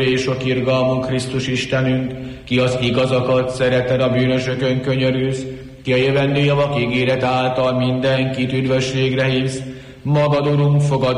és sok irgalmunk Krisztus Istenünk, ki az igazakat szereted, a bűnösökön könyörülsz, ki a jövendő javak ígéret által mindenkit üdvösségre hívsz, magad, Urunk, fogad